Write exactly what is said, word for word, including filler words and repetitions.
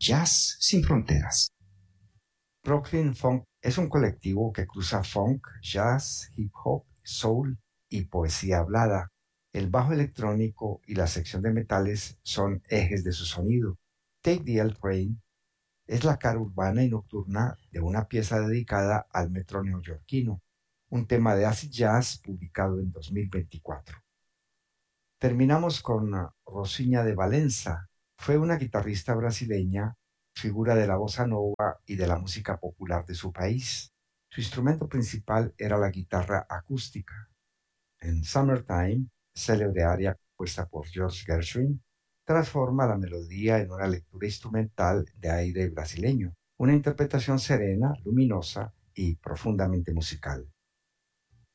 Jazz sin fronteras. Brooklyn Funk es un colectivo que cruza funk, jazz, hip hop, soul y poesía hablada. El bajo electrónico y la sección de metales son ejes de su sonido. Take the L Train es la cara urbana y nocturna de una pieza dedicada al metro neoyorquino, un tema de acid jazz publicado en dos mil veinticuatro. Terminamos con Rosinha de Valença. Fue una guitarrista brasileña, figura de la bossa nova y de la música popular de su país. Su instrumento principal era la guitarra acústica. En Summertime, célebre aria compuesta por George Gershwin, transforma la melodía en una lectura instrumental de aire brasileño, una interpretación serena, luminosa y profundamente musical.